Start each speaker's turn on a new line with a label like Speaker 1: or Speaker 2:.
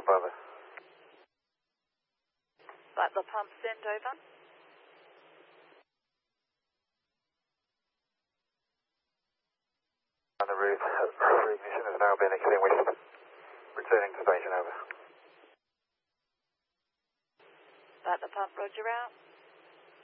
Speaker 1: pump over.
Speaker 2: Butler pump send over.
Speaker 1: On the roof, ignition has now been extinguished. Returning to station over.
Speaker 2: Butler pump, roger out.